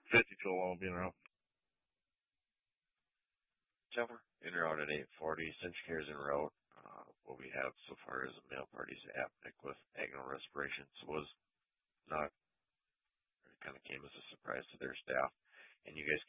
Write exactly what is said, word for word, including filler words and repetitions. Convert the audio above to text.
fifty-two will be around. Jennifer, in route at eight forty, Cinch Care's en route. Uh, what we have so far is a male party's apneic with agonal respiration. So it was not, it kind of came as a surprise to their staff. And you guys